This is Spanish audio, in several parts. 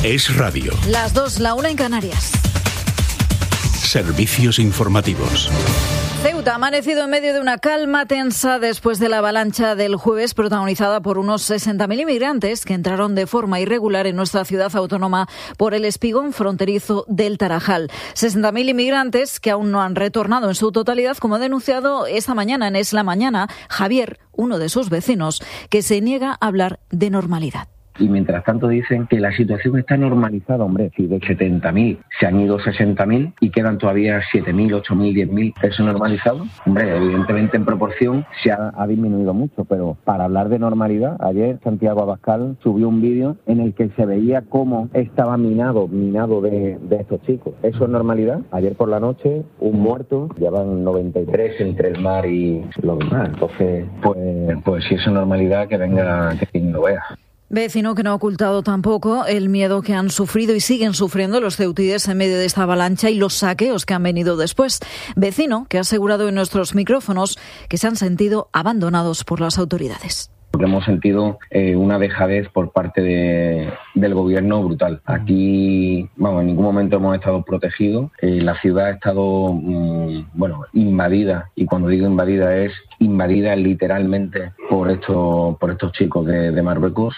Es radio. Las 2, la 1 en Canarias. Servicios informativos. Ceuta ha amanecido en medio de una calma tensa después de la avalancha del jueves protagonizada por unos 60.000 inmigrantes que entraron de forma irregular en nuestra ciudad autónoma por el espigón fronterizo del Tarajal. 60.000 inmigrantes que aún no han retornado en su totalidad, como ha denunciado esta mañana en Es la Mañana Javier, uno de sus vecinos, que se niega a hablar de normalidad. Y mientras tanto dicen que la situación está normalizada, hombre, si de 70.000 se han ido 60.000 y quedan todavía 7.000, 8.000, 10.000, ¿eso normalizado? Hombre, evidentemente en proporción se ha disminuido mucho, pero para hablar de normalidad, ayer Santiago Abascal subió un vídeo en el que se veía cómo estaba minado de estos chicos. ¿Eso es normalidad? Ayer por la noche, un muerto, llevan 93 entre el mar y lo demás. Entonces, pues si eso es normalidad, que venga, que quien lo vea. Vecino que no ha ocultado tampoco el miedo que han sufrido y siguen sufriendo los ceutíes en medio de esta avalancha y los saqueos que han venido después. Vecino que ha asegurado en nuestros micrófonos que se han sentido abandonados por las autoridades. Porque hemos sentido una dejadez por parte del gobierno brutal. Aquí, en ningún momento hemos estado protegidos. La ciudad ha estado, invadida. Y cuando digo invadida es invadida literalmente por estos chicos de Marruecos.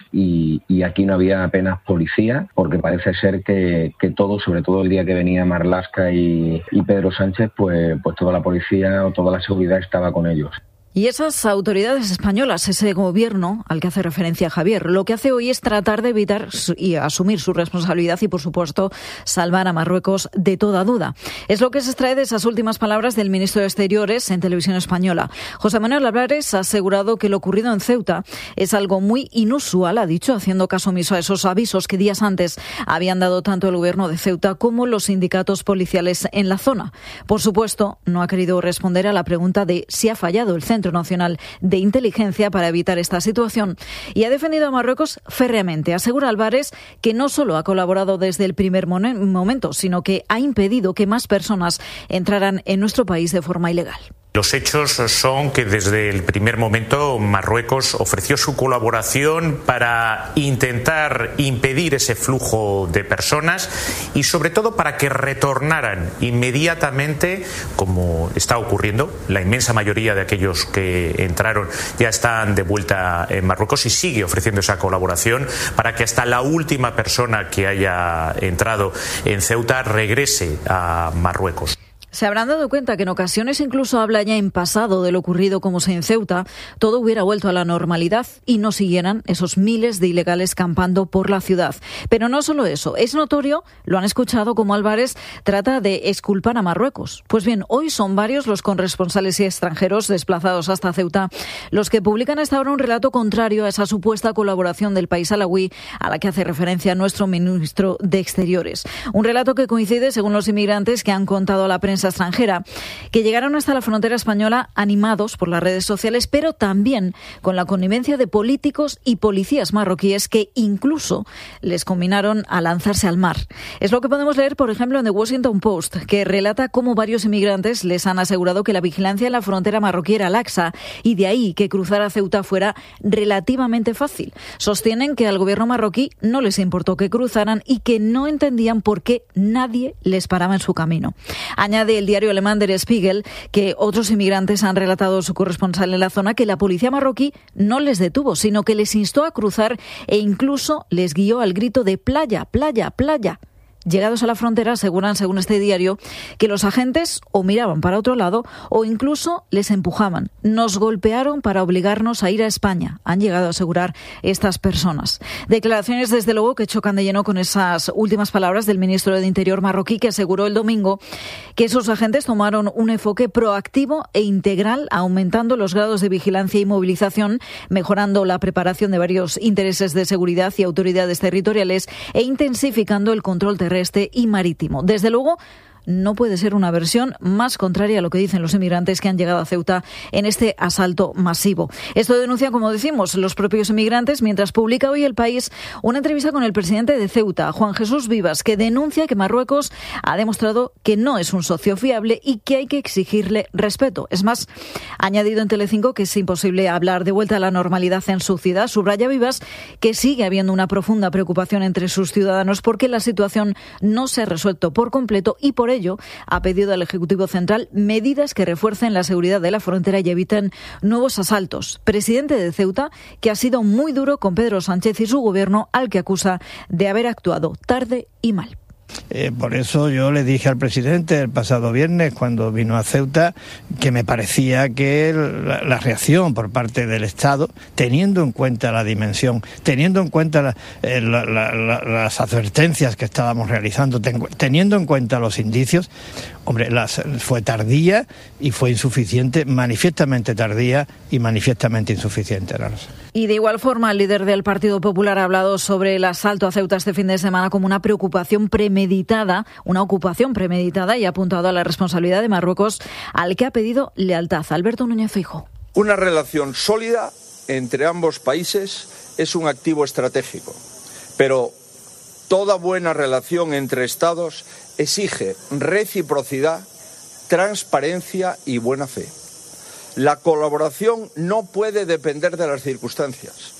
Y aquí no había apenas policía, porque parece ser que todo, sobre todo el día que venía Marlaska y Pedro Sánchez, pues toda la policía o toda la seguridad estaba con ellos. Y esas autoridades españolas, ese gobierno al que hace referencia Javier, lo que hace hoy es tratar de evitar y asumir su responsabilidad y, por supuesto, salvar a Marruecos de toda duda. Es lo que se extrae de esas últimas palabras del ministro de Exteriores en Televisión Española. José Manuel Álvarez ha asegurado que lo ocurrido en Ceuta es algo muy inusual, ha dicho, haciendo caso omiso a esos avisos que días antes habían dado tanto el gobierno de Ceuta como los sindicatos policiales en la zona. Por supuesto, no ha querido responder a la pregunta de si ha fallado el Centro Nacional de Inteligencia para evitar esta situación y ha defendido a Marruecos férreamente. Asegura Álvarez que no solo ha colaborado desde el primer momento, sino que ha impedido que más personas entraran en nuestro país de forma ilegal. Los hechos son que desde el primer momento Marruecos ofreció su colaboración para intentar impedir ese flujo de personas y sobre todo para que retornaran inmediatamente, como está ocurriendo. La inmensa mayoría de aquellos que entraron ya están de vuelta en Marruecos y sigue ofreciendo esa colaboración para que hasta la última persona que haya entrado en Ceuta regrese a Marruecos. Se habrán dado cuenta que en ocasiones incluso habla ya en pasado de lo ocurrido como si en Ceuta todo hubiera vuelto a la normalidad y no siguieran esos miles de ilegales campando por la ciudad. Pero no solo eso, es notorio, lo han escuchado, como Álvarez trata de exculpar a Marruecos. Pues bien, hoy son varios los corresponsales y extranjeros desplazados hasta Ceuta los que publican hasta ahora un relato contrario a esa supuesta colaboración del país alauí a la que hace referencia nuestro ministro de Exteriores. Un relato que coincide, según los inmigrantes que han contado a la prensa extranjera, que llegaron hasta la frontera española animados por las redes sociales, pero también con la connivencia de políticos y policías marroquíes que incluso les combinaron a lanzarse al mar. Es lo que podemos leer, por ejemplo, en The Washington Post, que relata cómo varios inmigrantes les han asegurado que la vigilancia en la frontera marroquí era laxa y de ahí que cruzar a Ceuta fuera relativamente fácil. Sostienen que al gobierno marroquí no les importó que cruzaran y que no entendían por qué nadie les paraba en su camino. Añade el diario alemán Der Spiegel que otros inmigrantes han relatado a su corresponsal en la zona que la policía marroquí no les detuvo, sino que les instó a cruzar e incluso les guió al grito de playa, playa, playa. Llegados a la frontera, aseguran, según este diario, que los agentes o miraban para otro lado o incluso les empujaban. Nos golpearon para obligarnos a ir a España, han llegado a asegurar estas personas. Declaraciones, desde luego, que chocan de lleno con esas últimas palabras del ministro de Interior marroquí, que aseguró el domingo que esos agentes tomaron un enfoque proactivo e integral, aumentando los grados de vigilancia y movilización, mejorando la preparación de varios intereses de seguridad y autoridades territoriales e intensificando el control terrestre y marítimo. Desde luego, no puede ser una versión más contraria a lo que dicen los inmigrantes que han llegado a Ceuta en este asalto masivo. Esto denuncian, como decimos, los propios inmigrantes, mientras publica hoy El País una entrevista con el presidente de Ceuta, Juan Jesús Vivas, que denuncia que Marruecos ha demostrado que no es un socio fiable y que hay que exigirle respeto. Es más, ha añadido en Telecinco que es imposible hablar de vuelta a la normalidad en su ciudad. Subraya Vivas que sigue habiendo una profunda preocupación entre sus ciudadanos porque la situación no se ha resuelto por completo y por ello ha pedido al Ejecutivo Central medidas que refuercen la seguridad de la frontera y eviten nuevos asaltos. Presidente de Ceuta, que ha sido muy duro con Pedro Sánchez y su gobierno, al que acusa de haber actuado tarde y mal. Por eso yo le dije al presidente el pasado viernes, cuando vino a Ceuta, que me parecía que la reacción por parte del Estado, teniendo en cuenta la dimensión, teniendo en cuenta las advertencias que estábamos realizando, teniendo en cuenta los indicios, fue tardía y fue insuficiente, manifiestamente tardía y manifiestamente insuficiente. Y de igual forma, el líder del Partido Popular ha hablado sobre el asalto a Ceuta este fin de semana como una preocupación premeditada, una ocupación premeditada, y ha apuntado a la responsabilidad de Marruecos, al que ha pedido lealtad. Alberto Núñez Feijóo. Una relación sólida entre ambos países es un activo estratégico, pero toda buena relación entre Estados exige reciprocidad, transparencia y buena fe. La colaboración no puede depender de las circunstancias.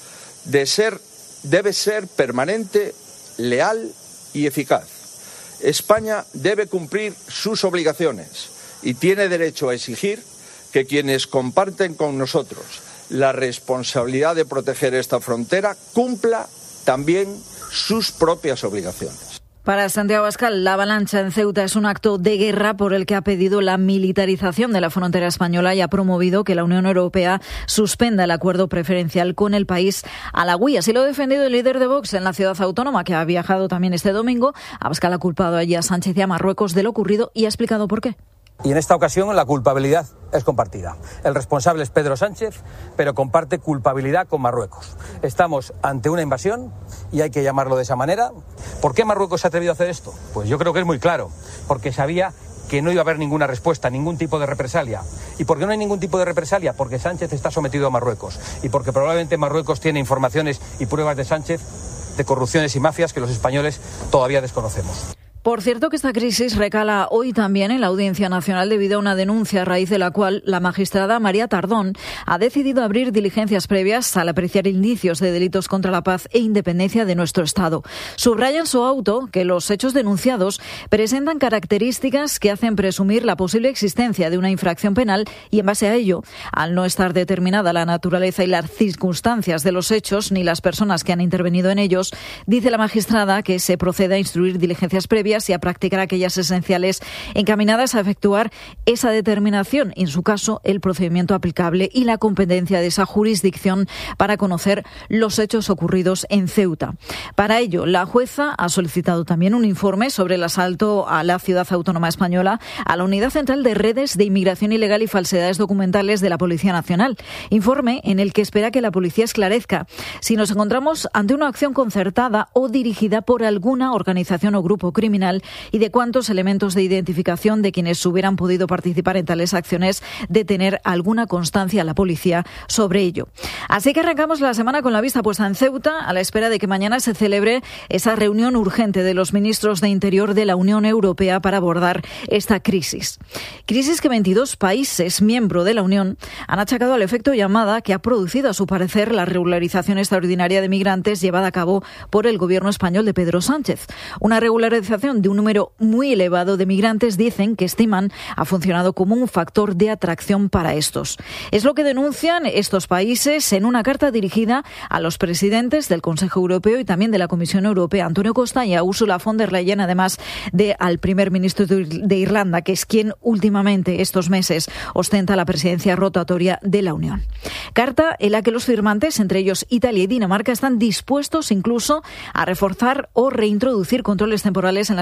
Debe ser permanente, leal y eficaz. España debe cumplir sus obligaciones y tiene derecho a exigir que quienes comparten con nosotros la responsabilidad de proteger esta frontera cumpla también sus propias obligaciones. Para Santiago Abascal, la avalancha en Ceuta es un acto de guerra por el que ha pedido la militarización de la frontera española y ha promovido que la Unión Europea suspenda el acuerdo preferencial con el país halagüí. Así lo ha defendido el líder de Vox en la ciudad autónoma, que ha viajado también este domingo. Abascal ha culpado allí a Sánchez y a Marruecos de lo ocurrido y ha explicado por qué. Y en esta ocasión la culpabilidad es compartida. El responsable es Pedro Sánchez, pero comparte culpabilidad con Marruecos. Estamos ante una invasión y hay que llamarlo de esa manera. ¿Por qué Marruecos se ha atrevido a hacer esto? Pues yo creo que es muy claro, porque sabía que no iba a haber ninguna respuesta, ningún tipo de represalia. ¿Y por qué no hay ningún tipo de represalia? Porque Sánchez está sometido a Marruecos y porque probablemente Marruecos tiene informaciones y pruebas de Sánchez de corrupciones y mafias que los españoles todavía desconocemos. Por cierto que esta crisis recala hoy también en la Audiencia Nacional debido a una denuncia a raíz de la cual la magistrada María Tardón ha decidido abrir diligencias previas al apreciar indicios de delitos contra la paz e independencia de nuestro Estado. Subraya en su auto que los hechos denunciados presentan características que hacen presumir la posible existencia de una infracción penal y en base a ello, al no estar determinada la naturaleza y las circunstancias de los hechos ni las personas que han intervenido en ellos, dice la magistrada que se procede a instruir diligencias previas y a practicar aquellas esenciales encaminadas a efectuar esa determinación, en su caso el procedimiento aplicable y la competencia de esa jurisdicción para conocer los hechos ocurridos en Ceuta. Para ello, la jueza ha solicitado también un informe sobre el asalto a la ciudad autónoma española, a la Unidad Central de Redes de Inmigración Ilegal y Falsedades Documentales de la Policía Nacional. Informe en el que espera que la policía esclarezca si nos encontramos ante una acción concertada o dirigida por alguna organización o grupo criminal y de cuántos elementos de identificación de quienes hubieran podido participar en tales acciones de tener alguna constancia a la policía sobre ello. Así que arrancamos la semana con la vista puesta en Ceuta, a la espera de que mañana se celebre esa reunión urgente de los ministros de Interior de la Unión Europea para abordar esta crisis. Crisis que 22 países miembros de la Unión han achacado al efecto llamada que ha producido, a su parecer, la regularización extraordinaria de migrantes llevada a cabo por el gobierno español de Pedro Sánchez. Una regularización de un número muy elevado de migrantes, dicen que estiman ha funcionado como un factor de atracción para estos. Es lo que denuncian estos países en una carta dirigida a los presidentes del Consejo Europeo y también de la Comisión Europea, Antonio Costa, y a Ursula von der Leyen, además de al primer ministro de Irlanda, que es quien últimamente estos meses ostenta la presidencia rotatoria de la Unión. Carta en la que los firmantes, entre ellos Italia y Dinamarca, están dispuestos incluso a reforzar o reintroducir controles temporales en las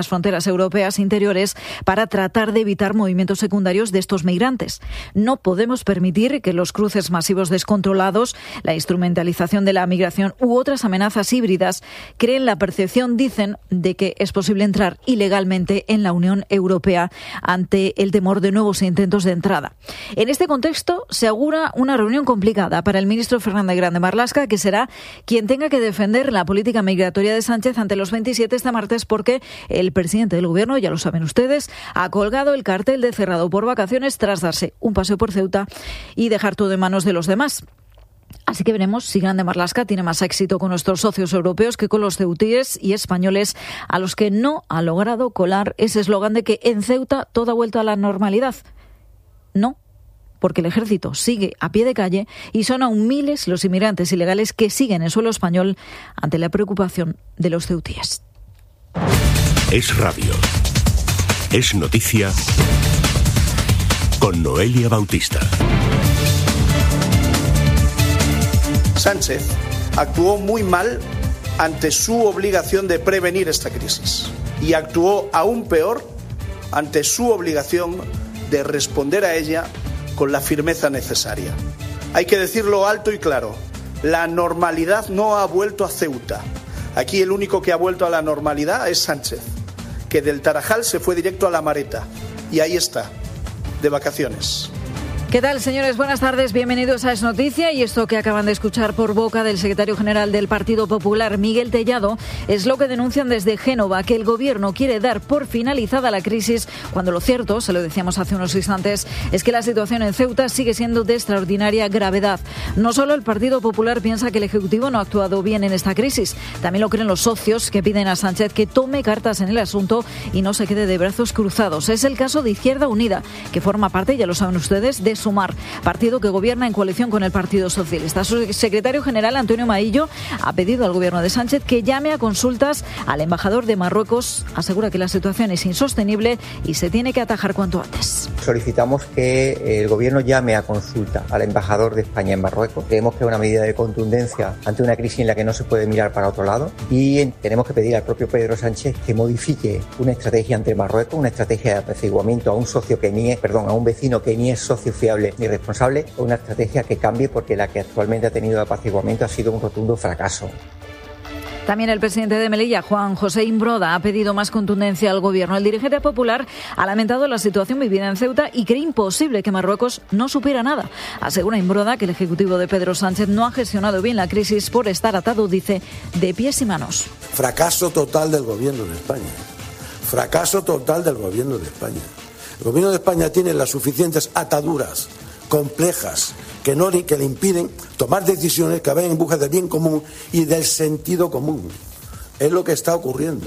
las fronteras europeas interiores para tratar de evitar movimientos secundarios de estos migrantes. No podemos permitir que los cruces masivos descontrolados, la instrumentalización de la migración u otras amenazas híbridas creen la percepción, dicen, de que es posible entrar ilegalmente en la Unión Europea ante el temor de nuevos intentos de entrada. En este contexto se augura una reunión complicada para el ministro Fernández Grande Marlaska, que será quien tenga que defender la política migratoria de Sánchez ante los 27 este martes, porque el presidente del Gobierno, ya lo saben ustedes, ha colgado el cartel de cerrado por vacaciones tras darse un paseo por Ceuta y dejar todo en manos de los demás. Así que veremos si Grande Marlaska tiene más éxito con nuestros socios europeos que con los ceutíes y españoles, a los que no ha logrado colar ese eslogan de que en Ceuta todo ha vuelto a la normalidad. No, porque el ejército sigue a pie de calle y son aún miles los inmigrantes ilegales que siguen en suelo español ante la preocupación de los ceutíes. Es radio. Es noticia con Noelia Bautista. Sánchez actuó muy mal ante su obligación de prevenir esta crisis y actuó aún peor ante su obligación de responder a ella con la firmeza necesaria. Hay que decirlo alto y claro, la normalidad no ha vuelto a Ceuta. Aquí el único que ha vuelto a la normalidad es Sánchez, que del Tarajal se fue directo a La Mareta y ahí está, de vacaciones. ¿Qué tal, señores? Buenas tardes, bienvenidos a Es Noticia. Y esto que acaban de escuchar por boca del secretario general del Partido Popular, Miguel Tellado, es lo que denuncian desde Génova, que el Gobierno quiere dar por finalizada la crisis, cuando lo cierto, se lo decíamos hace unos instantes, es que la situación en Ceuta sigue siendo de extraordinaria gravedad. No solo el Partido Popular piensa que el Ejecutivo no ha actuado bien en esta crisis, también lo creen los socios, que piden a Sánchez que tome cartas en el asunto y no se quede de brazos cruzados. Es el caso de Izquierda Unida, que forma parte, ya lo saben ustedes, de Sumar, partido que gobierna en coalición con el Partido Socialista. Su secretario general, Antonio Maillo, ha pedido al Gobierno de Sánchez que llame a consultas al embajador de Marruecos. Asegura que la situación es insostenible y se tiene que atajar cuanto antes. Solicitamos que el Gobierno llame a consulta al embajador de España en Marruecos. Creemos que es una medida de contundencia ante una crisis en la que no se puede mirar para otro lado, y tenemos que pedir al propio Pedro Sánchez que modifique una estrategia ante Marruecos, una estrategia de apaciguamiento a un vecino que ni es socio fiable ni responsable, o una estrategia que cambie, porque la que actualmente ha tenido de apaciguamiento ha sido un rotundo fracaso. También el presidente de Melilla, Juan José Imbroda, ha pedido más contundencia al Gobierno. El dirigente popular ha lamentado la situación vivida en Ceuta y cree imposible que Marruecos no supiera nada. Asegura Imbroda que el Ejecutivo de Pedro Sánchez no ha gestionado bien la crisis por estar atado, dice, de pies y manos. Fracaso total del Gobierno de España. Fracaso total del Gobierno de España. El Gobierno de España tiene las suficientes ataduras complejas que le impiden tomar decisiones que vayan en busca del bien común y del sentido común. Es lo que está ocurriendo.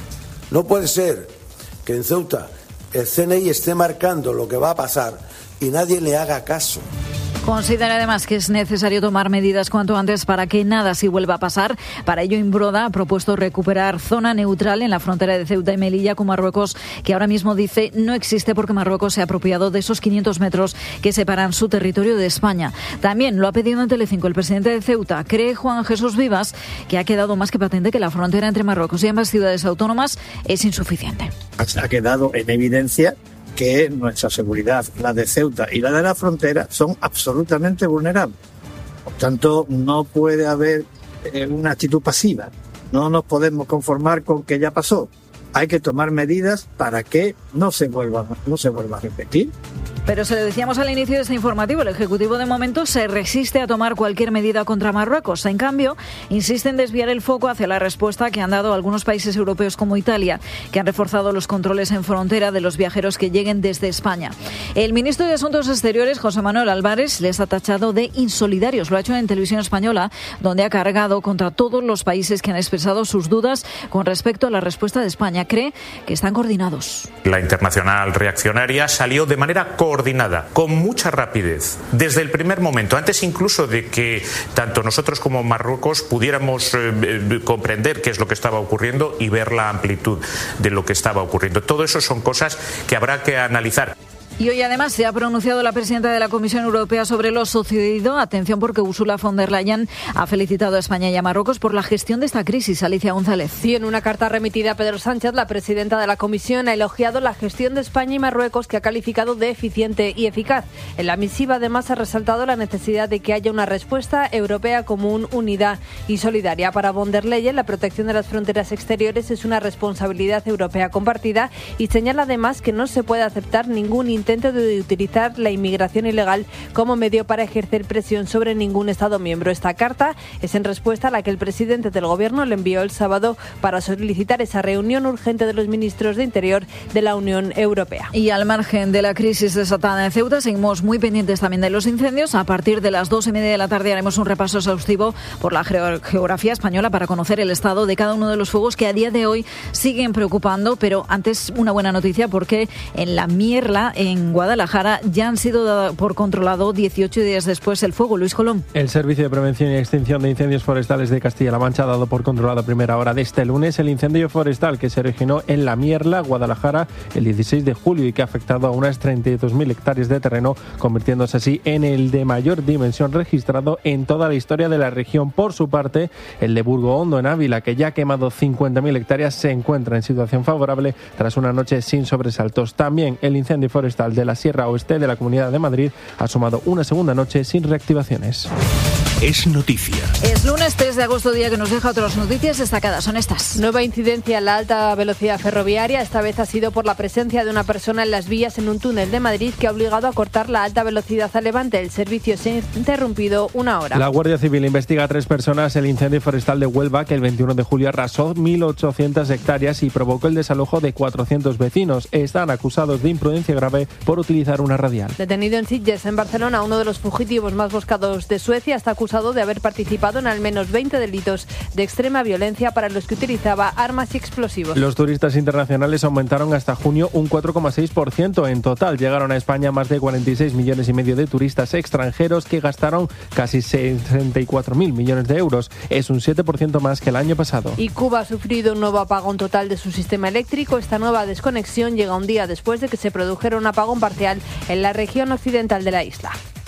No puede ser que en Ceuta el CNI esté marcando lo que va a pasar y nadie le haga caso. Considera además que es necesario tomar medidas cuanto antes para que nada así vuelva a pasar. Para ello, Imbroda ha propuesto recuperar zona neutral en la frontera de Ceuta y Melilla con Marruecos, que ahora mismo dice no existe porque Marruecos se ha apropiado de esos 500 metros que separan su territorio de España. También lo ha pedido en Telecinco el presidente de Ceuta. Cree Juan Jesús Vivas que ha quedado más que patente que la frontera entre Marruecos y ambas ciudades autónomas es insuficiente. Ha quedado en evidencia que nuestra seguridad, la de Ceuta y la de la frontera, son absolutamente vulnerables. Por tanto, no puede haber una actitud pasiva. No nos podemos conformar con que ya pasó. Hay que tomar medidas para que no se vuelva a repetir. Pero se lo decíamos al inicio de este informativo, el Ejecutivo de momento se resiste a tomar cualquier medida contra Marruecos. En cambio, insiste en desviar el foco hacia la respuesta que han dado algunos países europeos como Italia, que han reforzado los controles en frontera de los viajeros que lleguen desde España. El ministro de Asuntos Exteriores, José Manuel Álvarez, les ha tachado de insolidarios. Lo ha hecho en Televisión Española, donde ha cargado contra todos los países que han expresado sus dudas con respecto a la respuesta de España. Cree que están coordinados. La internacional reaccionaria salió de manera coordinada, con mucha rapidez, desde el primer momento, antes incluso de que tanto nosotros como Marruecos pudiéramos comprender qué es lo que estaba ocurriendo y ver la amplitud de lo que estaba ocurriendo. Todo eso son cosas que habrá que analizar. Y hoy además se ha pronunciado la presidenta de la Comisión Europea sobre lo sucedido. Atención, porque Ursula von der Leyen ha felicitado a España y a Marruecos por la gestión de esta crisis. Alicia González. Sí, en una carta remitida a Pedro Sánchez, la presidenta de la Comisión ha elogiado la gestión de España y Marruecos, que ha calificado de eficiente y eficaz. En la misiva además ha resaltado la necesidad de que haya una respuesta europea común, unida y solidaria. Para von der Leyen, la protección de las fronteras exteriores es una responsabilidad europea compartida y señala además que no se puede aceptar ningún intento de utilizar la inmigración ilegal como medio para ejercer presión sobre ningún Estado miembro. Esta carta es en respuesta a la que el presidente del Gobierno le envió el sábado para solicitar esa reunión urgente de los ministros de Interior de la Unión Europea. Y al margen de la crisis desatada en Ceuta, seguimos muy pendientes también de los incendios. A partir de las 2:30 de la tarde haremos un repaso exhaustivo por la geografía española para conocer el estado de cada uno de los fuegos que a día de hoy siguen preocupando. Pero antes, una buena noticia, porque en la Mierla, en Guadalajara, ya han sido dados por controlado 18 días después el fuego. Luis Colón. El Servicio de Prevención y Extinción de Incendios Forestales de Castilla-La Mancha ha dado por controlado a primera hora de este lunes el incendio forestal que se originó en la Mierla, Guadalajara, el 16 de julio y que ha afectado a unas 32.000 hectáreas de terreno, convirtiéndose así en el de mayor dimensión registrado en toda la historia de la región. Por su parte, el de Burgo Hondo, en Ávila, que ya ha quemado 50.000 hectáreas, se encuentra en situación favorable tras una noche sin sobresaltos. También el incendio forestal de la Sierra Oeste de la Comunidad de Madrid ha sumado una segunda noche sin reactivaciones. Es noticia. Es lunes 3 de agosto, día que nos deja otras noticias destacadas. Son estas. Nueva incidencia en la alta velocidad ferroviaria. Esta vez ha sido por la presencia de una persona en las vías en un túnel de Madrid que ha obligado a cortar la alta velocidad a Levante. El servicio se ha interrumpido una hora. La Guardia Civil investiga a 3 personas el incendio forestal de Huelva, que el 21 de julio arrasó 1.800 hectáreas y provocó el desalojo de 400 vecinos. Están acusados de imprudencia grave por utilizar una radial. Detenido en Sitges, en Barcelona, uno de los fugitivos más buscados de Suecia está acusado de haber participado en al menos 20 delitos de extrema violencia para los que utilizaba armas y explosivos. Los turistas internacionales aumentaron hasta junio un 4,6%. En total llegaron a España más de 46,5 millones de turistas extranjeros que gastaron casi 64.000 millones de euros. Es un 7% más que el año pasado. Y Cuba ha sufrido un nuevo apagón total de su sistema eléctrico. Esta nueva desconexión llega un día después de que se produjera un apagón parcial en la región occidental de la isla.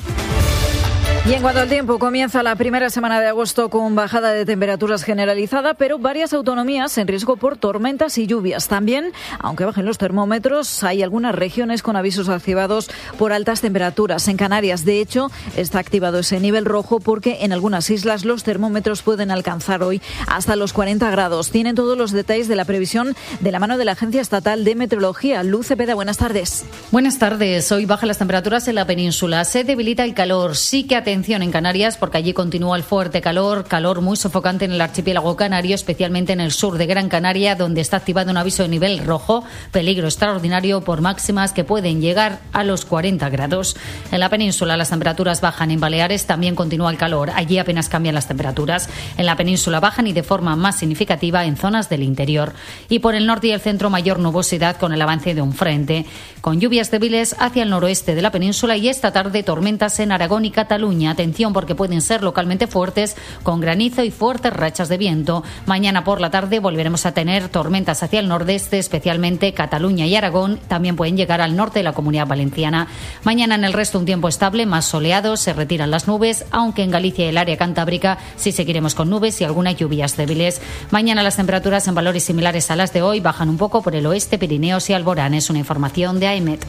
Y en cuanto al tiempo, comienza la primera semana de agosto con bajada de temperaturas generalizada, pero varias autonomías en riesgo por tormentas y lluvias. También, aunque bajen los termómetros, hay algunas regiones con avisos activados por altas temperaturas. En Canarias, de hecho, está activado ese nivel rojo porque en algunas islas los termómetros pueden alcanzar hoy hasta los 40 grados. Tienen todos los detalles de la previsión de la mano de la Agencia Estatal de Meteorología. Luz Cepeda, buenas tardes. Buenas tardes. Hoy bajan las temperaturas en la península. Se debilita el calor. Sí que atención en Canarias, porque allí continúa el fuerte calor muy sofocante en el archipiélago canario, especialmente en el sur de Gran Canaria, donde está activado un aviso de nivel rojo, peligro extraordinario por máximas que pueden llegar a los 40 grados. En la península las temperaturas bajan, en Baleares también continúa el calor, allí apenas cambian las temperaturas. En la península bajan y de forma más significativa en zonas del interior. Y por el norte y el centro mayor nubosidad con el avance de un frente, con lluvias débiles hacia el noroeste de la península y esta tarde tormentas en Aragón y Cataluña. Atención, porque pueden ser localmente fuertes, con granizo y fuertes rachas de viento. Mañana por la tarde volveremos a tener tormentas hacia el nordeste, especialmente Cataluña y Aragón. También pueden llegar al norte de la Comunidad Valenciana. Mañana en el resto un tiempo estable, más soleado, se retiran las nubes, aunque en Galicia y el área cantábrica sí seguiremos con nubes y algunas lluvias débiles. Mañana las temperaturas en valores similares a las de hoy, bajan un poco por el oeste, Pirineos y Alboranes. Una información de AEMET.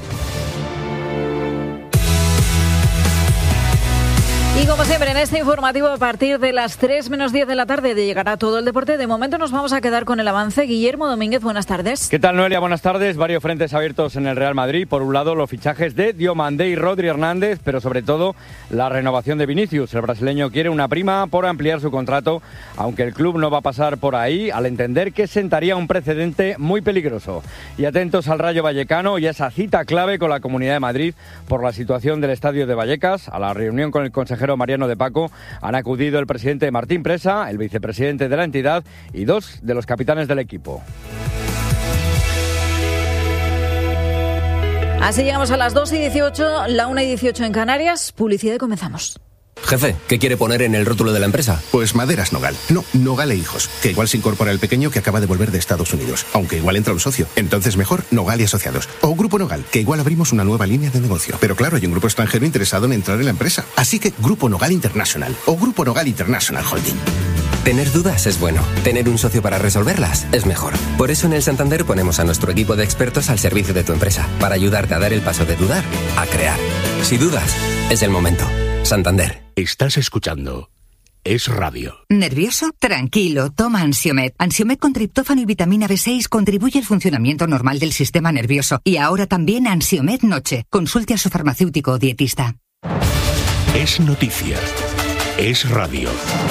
Y como siempre en este informativo, a partir de las 3 menos 10 de la tarde llegará todo el deporte. De momento nos vamos a quedar con el avance. Guillermo Domínguez, buenas tardes. ¿Qué tal, Noelia? Buenas tardes. Varios frentes abiertos en el Real Madrid. Por un lado, los fichajes de Diomandé y Rodri Hernández, pero sobre todo la renovación de Vinicius. El brasileño quiere una prima por ampliar su contrato, aunque el club no va a pasar por ahí, al entender que sentaría un precedente muy peligroso. Y atentos al Rayo Vallecano y a esa cita clave con la Comunidad de Madrid por la situación del estadio de Vallecas. A la reunión con el consejero Mariano de Paco han acudido el presidente Martín Presa, el vicepresidente de la entidad y 2 de los capitanes del equipo. Así llegamos a las 2:18, la 1:18 en Canarias. Publicidad y comenzamos. Jefe, ¿qué quiere poner en el rótulo de la empresa? Pues Maderas Nogal. No, Nogal e Hijos, que igual se incorpora el pequeño que acaba de volver de Estados Unidos, aunque igual entra un socio. Entonces mejor Nogal y Asociados. O Grupo Nogal, que igual abrimos una nueva línea de negocio. Pero claro, hay un grupo extranjero interesado en entrar en la empresa. Así que Grupo Nogal International o Grupo Nogal International Holding. Tener dudas es bueno. Tener un socio para resolverlas es mejor. Por eso en el Santander ponemos a nuestro equipo de expertos al servicio de tu empresa, para ayudarte a dar el paso de dudar a crear. Si dudas, es el momento. Santander. Estás escuchando Es Radio. ¿Nervioso? Tranquilo, toma Ansiomed. Ansiomed con triptófano y vitamina B6 contribuye al funcionamiento normal del sistema nervioso. Y ahora también Ansiomed Noche. Consulte a su farmacéutico o dietista. Es noticia. Es radio.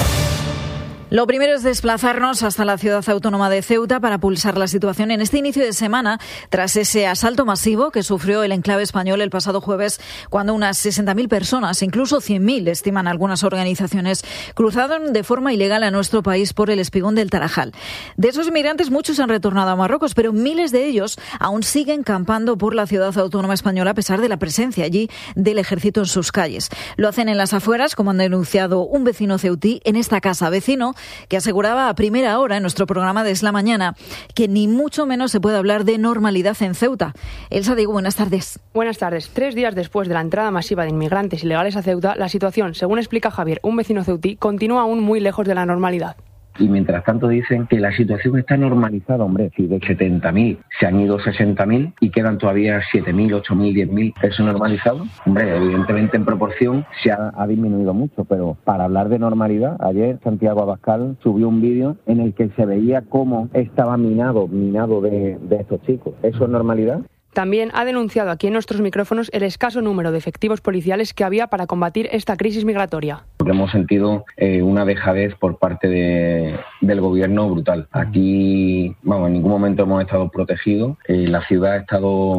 Lo primero es desplazarnos hasta la ciudad autónoma de Ceuta para pulsar la situación en este inicio de semana tras ese asalto masivo que sufrió el enclave español el pasado jueves, cuando unas 60.000 personas, incluso 100.000, estiman algunas organizaciones, cruzaron de forma ilegal a nuestro país por el espigón del Tarajal. De esos inmigrantes, muchos han retornado a Marruecos, pero miles de ellos aún siguen campando por la ciudad autónoma española a pesar de la presencia allí del ejército en sus calles. Lo hacen en las afueras, como han denunciado un vecino ceutí en esta casa, vecino que aseguraba a primera hora en nuestro programa de Es la Mañana que ni mucho menos se puede hablar de normalidad en Ceuta. Elsa Diego, buenas tardes. Buenas tardes. 3 días después de la entrada masiva de inmigrantes ilegales a Ceuta, la situación, según explica Javier, un vecino ceutí, continúa aún muy lejos de la normalidad. Y mientras tanto dicen que la situación está normalizada, hombre, si de 70.000 se han ido 60.000 y quedan todavía 7.000, 8.000, 10.000, ¿eso normalizado? Hombre, evidentemente en proporción se ha disminuido mucho, pero para hablar de normalidad, ayer Santiago Abascal subió un vídeo en el que se veía cómo estaba minado de estos chicos. ¿Eso es normalidad? También ha denunciado aquí en nuestros micrófonos el escaso número de efectivos policiales que había para combatir esta crisis migratoria. Hemos sentido una dejadez por parte del gobierno brutal. Aquí, en ningún momento hemos estado protegidos. La ciudad ha estado,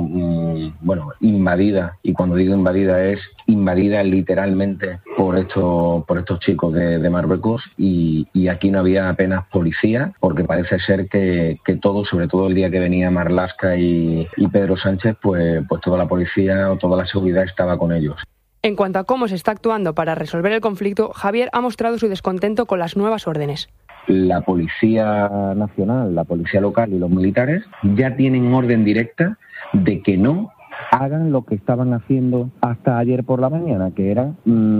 invadida. Y cuando digo invadida, es invadida literalmente por estos chicos de Marruecos. Y aquí no había apenas policía, porque parece ser que todo, sobre todo el día que venía Marlaska y Pedro Sánchez, pues toda la policía o toda la seguridad estaba con ellos. En cuanto a cómo se está actuando para resolver el conflicto, Javier ha mostrado su descontento con las nuevas órdenes. La Policía Nacional, la Policía Local y los militares ya tienen orden directa de que no hagan lo que estaban haciendo hasta ayer por la mañana, que era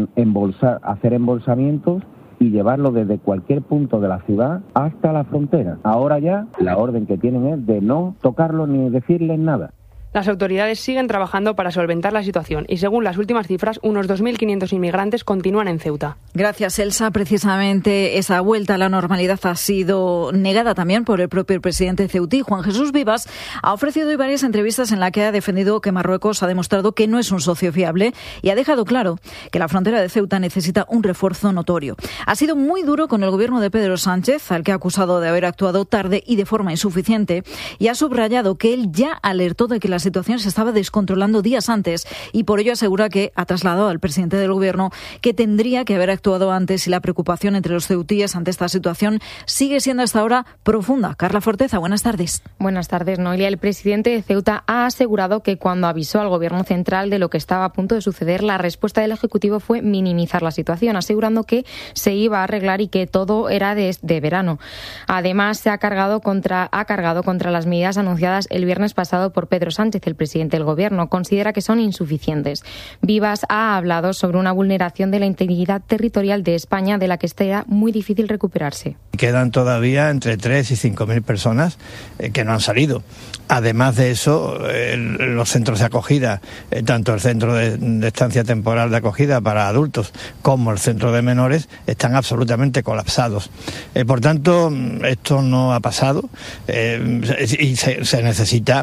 hacer embolsamientos y llevarlo desde cualquier punto de la ciudad hasta la frontera. Ahora ya la orden que tienen es de no tocarlo ni decirles nada. Las autoridades siguen trabajando para solventar la situación y, según las últimas cifras, unos 2.500 inmigrantes continúan en Ceuta. Gracias, Elsa. Precisamente esa vuelta a la normalidad ha sido negada también por el propio presidente ceutí. Juan Jesús Vivas ha ofrecido hoy varias entrevistas en las que ha defendido que Marruecos ha demostrado que no es un socio fiable y ha dejado claro que la frontera de Ceuta necesita un refuerzo notorio. Ha sido muy duro con el gobierno de Pedro Sánchez, al que ha acusado de haber actuado tarde y de forma insuficiente, y ha subrayado que él ya alertó de que la situación se estaba descontrolando días antes y por ello asegura que ha trasladado al presidente del gobierno que tendría que haber actuado antes y la preocupación entre los ceutíes ante esta situación sigue siendo hasta ahora profunda. Carla Forteza, buenas tardes. Buenas tardes, Noelia. El presidente de Ceuta ha asegurado que cuando avisó al gobierno central de lo que estaba a punto de suceder, la respuesta del Ejecutivo fue minimizar la situación, asegurando que se iba a arreglar y que todo era de verano. Además, ha cargado contra las medidas anunciadas el viernes pasado por Pedro Sánchez, el presidente del gobierno. Considera que son insuficientes. Vivas ha hablado sobre una vulneración de la integridad territorial de España de la que estará muy difícil recuperarse. Quedan todavía entre 3 y 5.000 personas que no han salido. Además de eso, los centros de acogida, tanto el centro de estancia temporal de acogida para adultos como el centro de menores, están absolutamente colapsados. Por tanto, esto no ha pasado y se necesita